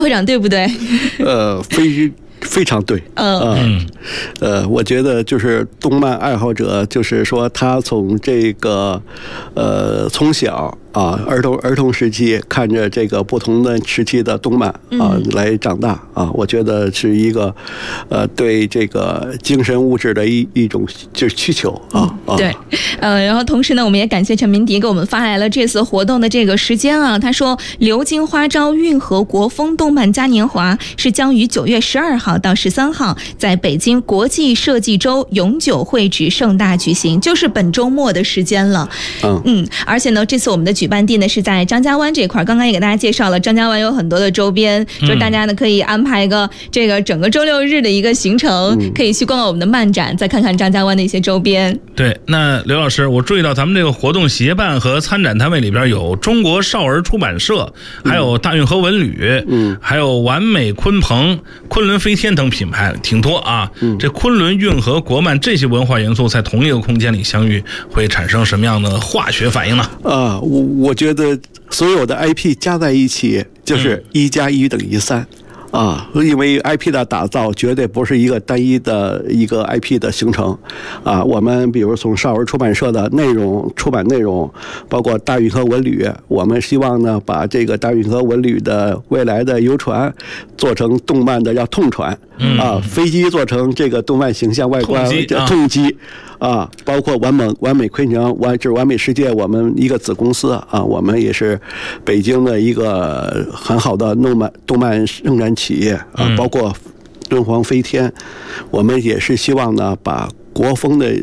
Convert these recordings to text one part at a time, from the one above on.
会长对不对？ 非常对。我觉得就是动漫爱好者，就是说他从这个从小儿童时期看着这个不同的时期的动漫来长大我觉得是一个对这个精神物质的一种就是需求对，然后同时呢，我们也感谢陈明迪给我们发来了这次活动的这个时间他说流金花朝运河国风动漫嘉年华是将于9月12号到13号在北京国际设计周永久会址盛大举行，就是本周末的时间了。而且呢，这次我们的举办地呢是在张家湾这块，刚刚也给大家介绍了，张家湾有很多的周边，就是大家呢可以安排一个这个整个周六日的一个行程，可以去逛逛我们的漫展，再看看张家湾的一些周边。 对，那刘老师，我注意到咱们这个活动协办和参展单位里边有中国少儿出版社，还有大运河文旅，还有完美鲲鹏、昆仑飞天等品牌，挺多这昆仑运河国漫这些文化元素在同一个空间里相遇，会产生什么样的化学反应呢？ 我觉得所有的 IP 加在一起就是1+1等于3。因为 IP 的打造绝对不是一个单一的一个 IP 的形成我们比如从少儿出版社的出版内容，包括大运河文旅，我们希望呢把这个大运河文旅的未来的游船做成动漫的叫痛船飞机做成这个动漫形象外观痛机包括完美昆城就是完美世界，我们一个子公司我们也是北京的一个很好的动漫生产企业包括敦煌飞天，我们也是希望呢把国风的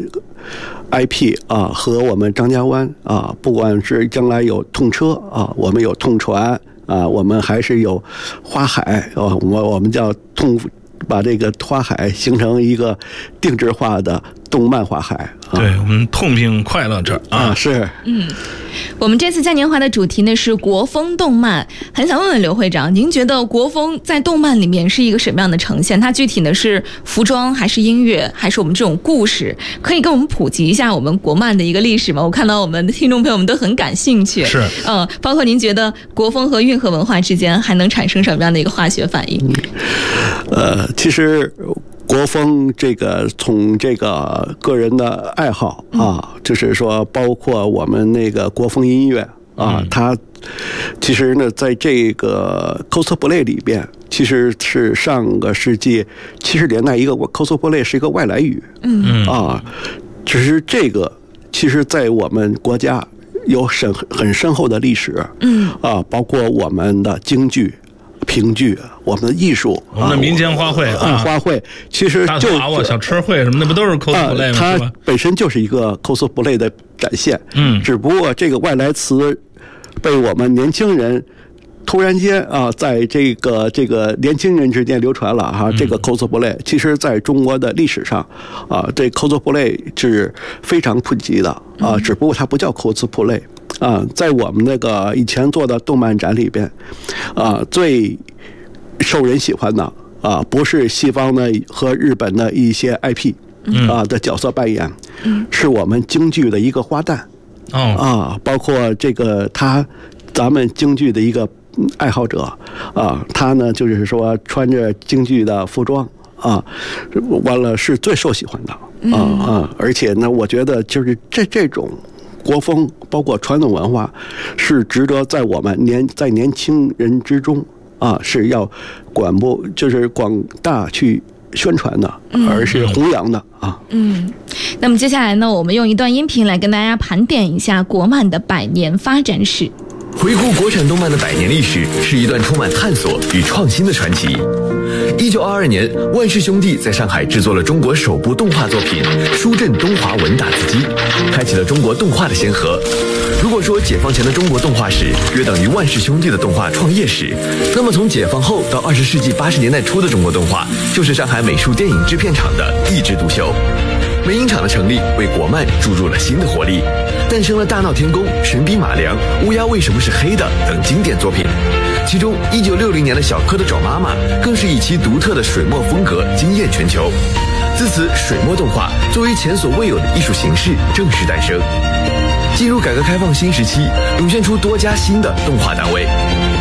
IP 和我们张家湾不管是将来有痛车我们有痛船我们还是有花海我们叫把这个花海形成一个定制化的动漫花海对，我们痛并快乐着是。 我们这次嘉年华的主题呢是国风动漫，很想问问刘会长，您觉得国风在动漫里面是一个什么样的呈现？它具体呢是服装还是音乐还是我们这种故事？可以跟我们普及一下我们国漫的一个历史吗？我看到我们的听众朋友们都很感兴趣。 是， 包括您觉得国风和运河文化之间还能产生什么样的一个化学反应？ 其实国风这个从这个个人的爱好就是说包括我们那个国风音乐它其实呢在这个 cosplay 里边其实是上个世纪70年代一个 cosplay 是一个外来语只是这个其实在我们国家有很深厚的历史包括我们的京剧评剧，我们的艺术， 我们的民间花卉花卉其实就大娃小车会什么的不都是 cosplay 吗？ 它本身就是一个 cosplay 的展现只不过这个外来词被我们年轻人突然间在这个年轻人之间流传了这个 cosplay 其实在中国的历史上这 cosplay 是非常普及的只不过它不叫 cosplay在我们那个以前做的动漫展里边最受人喜欢的不是西方的和日本的一些 IP 的角色扮演是我们京剧的一个花旦包括这个咱们京剧的一个爱好者他呢就是说穿着京剧的服装完了是最受喜欢的而且呢我觉得就是这种国风包括传统文化是值得在我们年轻人之中是要就是广大去宣传的而是弘扬的那么接下来呢我们用一段音频来跟大家盘点一下国漫的100年发展史。 回顾国产动漫的100年历史，是一段充满探索与创新的传奇。1922年，万氏兄弟在上海制作了中国首部动画作品《书镇东华文打字机》，开启了中国动画的先河。如果说解放前的中国动画史约等于万氏兄弟的动画创业史，那么从解放后到20世纪80年代初的中国动画，就是上海美术电影制片厂的一枝独秀。美影厂的成立为国漫注入了新的活力，诞生了《大闹天宫》《神笔马良》《乌鸦为什么是黑的》等经典作品。其中1960年的小蝌蚪找妈妈更是以其独特的水墨风格惊艳全球。自此，水墨动画作为前所未有的艺术形式正式诞生。进入改革开放新时期，涌现出多家新的动画单位。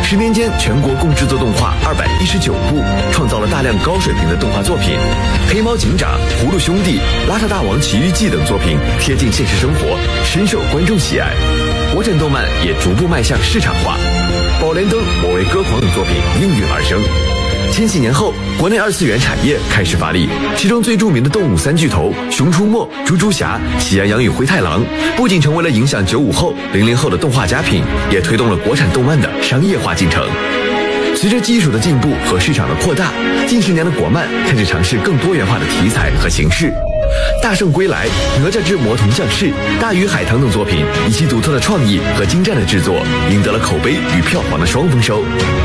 10年间，全国共制作动画219部，创造了大量高水平的动画作品。黑猫警长、葫芦兄弟、邋遢大王奇遇记等作品贴近现实生活，深受观众喜爱。国产动漫也逐步迈向市场化，宝莲灯、我为歌狂等作品应运而生。千禧年后，国内二次元产业开始发力，其中最著名的动物三巨头《熊出没》、《猪猪侠》、《喜羊羊与灰太狼》，不仅成为了影响95后、00后的动画佳品，也推动了国产动漫的商业化进程。随着技术的进步和市场的扩大，近10年的国漫开始尝试更多元化的题材和形式。大圣归来、哪吒之魔童降世、大鱼海棠等作品，以其独特的创意和精湛的制作，赢得了口碑与票房的双丰收。